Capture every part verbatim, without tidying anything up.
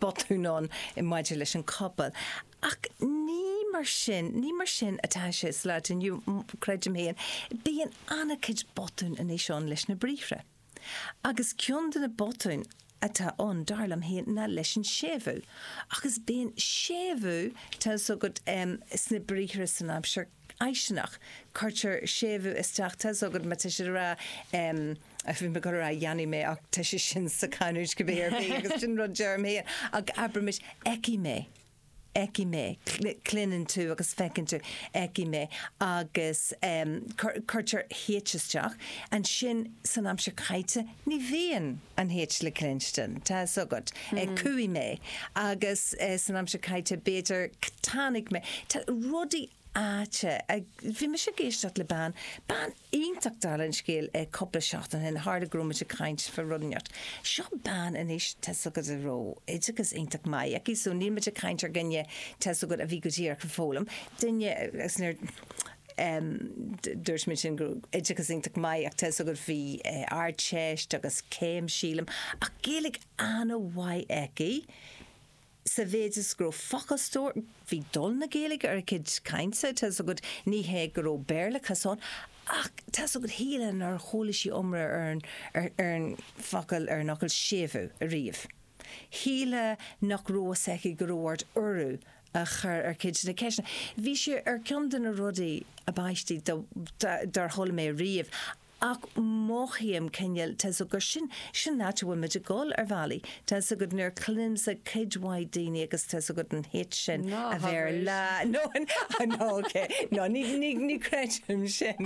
botúnán i maidir leis an coppal. Ach ní mar sin, ní mar sin atá sé slaat in you creidim héan, bíon anakid botún in é seán leis na bríre. Agus cion na botún atá an darlam héan na leis an séfu. Agus bíon séfu tá so go um, sna bríre san am sure Aisnach, Carter séfu isteach tá so go me sé ra um, a fi me go ra Janni mé ach tá sé sin sa canúid go béir bé agus sin rod germ héan ag abramis eki mé. Eki mé, clinan tú agus fecin tú eki mé agus um, chuirtear héitisteach an sin san am se chaite ní bhíon an héit le Clinston tá sogad mm. cuaí mé agus uh, san am se chaite béidir tánig mé tá rudí áte bhí me sé géisteach le ban ban ionach dálan scéal e coppla seachtain hen harda grúma se chaint for runneart. Seo ban in is te sogad a ró idirgus ionach mai ac so ní me se chaint ar gynne te sogad a bhí go díar go fólam dunne as nir Um, dúirs mé sin grú idirgus ionach mai ach te sogad bhí uh, ardséist agus céim sílam ach géalaigh anna bhaid eici sa bhéidir gro fachastóir bhí dul na géalaigh ar a cid caintsa tá so go ní hé go béirla chasáin ach tá so go hílan ar cholasí omra ar ar ar facail ar nachil séfu a riamh. Híle nach rós eici goróir urú a chur ar cid na ceisna. Bhí sé ar ceandan a rudaí a baistí dar thola mé riamh ach móchiam ceal tá so gur sin sin náte me de gáil ar bhelaí tá so go nuair clin sa cidhhaid daoine agus tá so go an hit sin a bhéir le nó nó nó ní ní creidm sin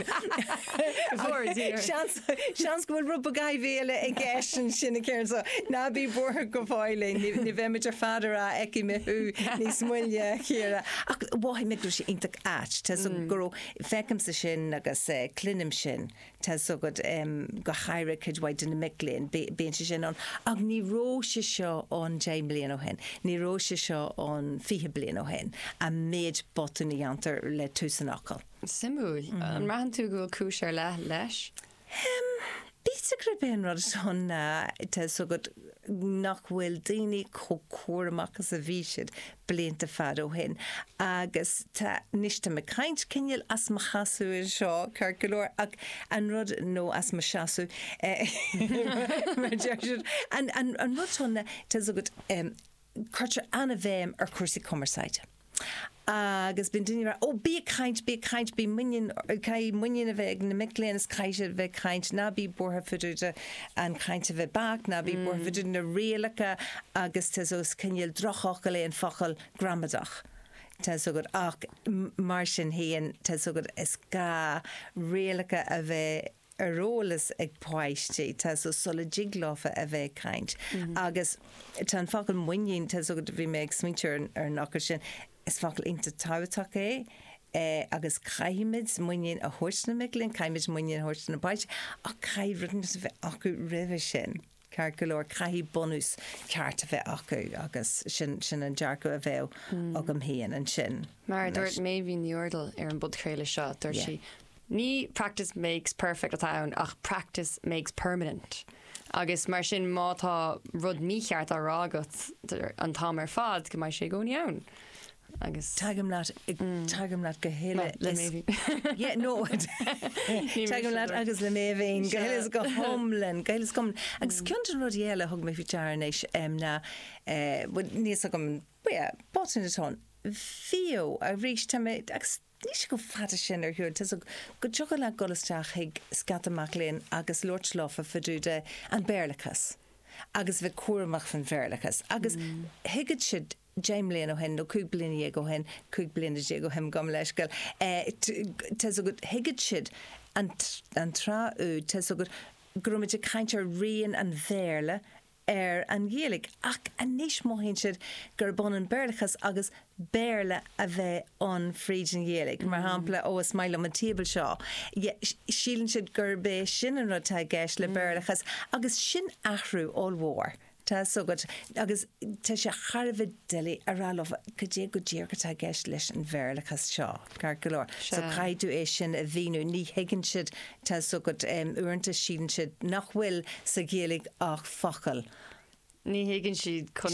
seans go bhfuil rubba gaibhéile i gceisian sin a céir so ná bí bortha go bháile ní bheimidir fadar a eici meú níos muile chéara ach bháid me gur sé ionach áit tá so gur fecim sa sin agus clinim sin tá so go um, go chaire cidhhaid in na micléin bíon sé sin an ag ní róise seo an déim blian ó hen ní róise seo an fiche blian ó hen a méid botan í antar le túsan acal. Simúil an rahan tú go cúis ar le leis? Um, Bíte gur ben rud son tá so go nach bhfuil daoine có cuaramachchas a bhí siad blianta fad ó hen agus tá níos me caint cinneal as ma chaú seo chuir go leor ach an rud nó as ma seaú an an rud tonna tá so go chuirte anna bhéim ar cuasaí commerceide. Agus bin duine ó bí caint bí caint bí muin cai muin a bheith na miléanas caiise bheith caint na bí bortha fuúide an cainte bheith bach na bí bortha fuúide na réalacha agus te os cinneal drochach le an fachal gramadach. Tá so go ach mar sin héan tá so go is ga réalacha a bheith arólas ag poisttí tá so sola jigláfa a bheith caint. Agus tá an fachal muin tá so go bhí méid smítear ar nachir sin is fakil inta táhaach é eh, agus caiimiid muin a thuirsna milinn, caiimiid muin thuirsna bait a caiimhrin bheith acu rih sin. Ceir go leor caihí bonús ceart a bheith acu agus sin sin an dearcu a bheith agam héan an sin. Mar dúirt mé bhí níordal ar an bud chéile seo dúirt si ní practice makes perfect atá ach practice makes permanent. Agus mar sin mátá rud mícheart a rágat an tám ar fad go mai sé go neann. Agus tagim leat tagim leat go héile le yeah no tagim leat agus le méhín gaile go homlan gaile gom agus ceantan rud eile thug mé fitarnéis am na níos agam botan atá fío a rís tá mé agus níos go fada sin ar thuúil tas go tugan le golasteach ag scatamach léon agus loirtlofa faúide an béirlachas agus bheith cuaramach fan bhéirlachas agus hiigid siad Jaim léon ó hen nó cúig bliana go hen cúig bliana go hem gom leiscail te go hiigid siad an trá ú te go gromide caiintear rion an bhéirle ar an ghéalaigh ach a níos móhén siad gur bon an béirlachas agus béirle a bheith an fríd an ghéalaigh mar hampla ó is mail am an tíbal seo sílann siad gur bé sin an rutá gceis le béirlachas agus sin athrú all mhór. Tá sogad agus tá sé charbh deli arálah go dé go ddíir go tá gceist leis an bhéirlachas seo gar go leor. So caiidú é sin a bhíú ní higann siad tá sogad uanta sílann siad nach bhfuil sa géalaigh ach focail. Ní higann siad